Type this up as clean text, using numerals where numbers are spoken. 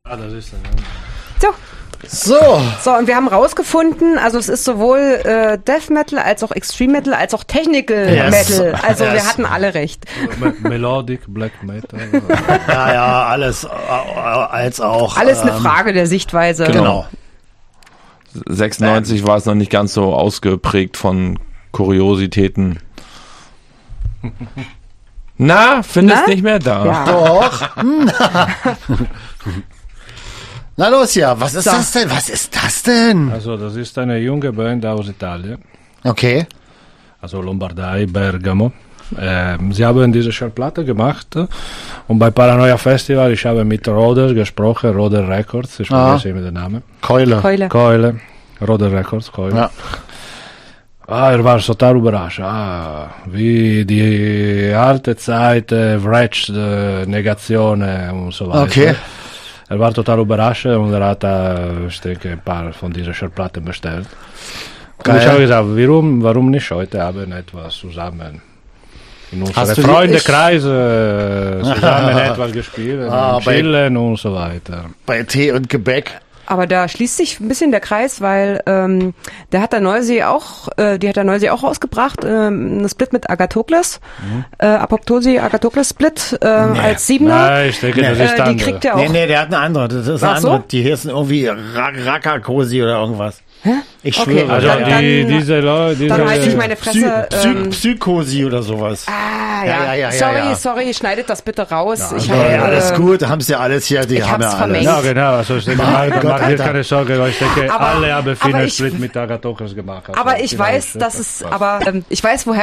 Ah, das ist So, und wir haben rausgefunden, also es ist sowohl Death Metal als auch Extreme Metal als auch Technical Metal. Also wir hatten alle recht. Melodic Black Metal. Ja, alles als auch. Alles eine Frage der Sichtweise. Genau. 96 war es noch nicht ganz so ausgeprägt von Kuriositäten. Na, findest nicht mehr da. Ja. Doch. Na los, ja, was ist das denn? Was ist das denn? Also das ist eine junge Band aus Italien, Okay. also Lombardei, Bergamo. Sie haben diese Schallplatte gemacht und bei Paranoia Festival, ich habe mit Roder gesprochen, Roder Records, ich vergesse immer den Namen. Keule. Keule, Roder Records, Keule. Ja. Er war total überrascht. Wie die alte Zeit, Wretch, Negation und so weiter. Okay. Er war total überrascht und er hat, ich denke, ein paar von diesen Schallplatten bestellt. Und ich habe gesagt, warum nicht heute Abend etwas zusammen in unserem Freundekreis zusammen etwas gespielt, chillen und so weiter. Bei Tee und Gebäck. Aber da schließt sich ein bisschen der Kreis, weil die hat der Neusee auch rausgebracht, eine Split mit Agathokles, Apoptosi Agathokles Split als Siebener. Nein, ich denke, das ist die kriegt er auch. Nee, der hat eine andere. Das ist eine andere. Die hier sind irgendwie Rakakosi oder irgendwas. Hä? Ich schwöre. Also diese Leute, dann halte ich meine Fresse. Psychosi oder sowas. Ja. Sorry, schneidet das bitte raus. Ja, alles gut, haben sie alles hier, die haben ja alles. Vermengt. Ja, genau, also ich denke, mach dir keine Sorge, weil ich denke, alle haben aber viel Split mit Agathokles gemacht. Also aber ich weiß, dass es, ich weiß, woher